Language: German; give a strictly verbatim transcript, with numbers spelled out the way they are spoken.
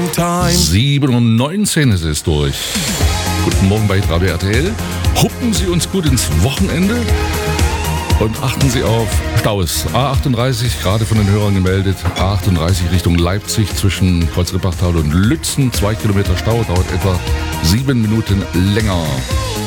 time. sieben Uhr neunzehn ist es durch. Guten Morgen bei Radio R T L. Huppen Sie uns gut ins Wochenende und achten Sie auf Staus. A achtunddreißig, gerade von den Hörern gemeldet. A achtunddreißig Richtung Leipzig zwischen Kreuz-Rippertal und Lützen. Zwei Kilometer Stau, dauert etwa sieben Minuten länger.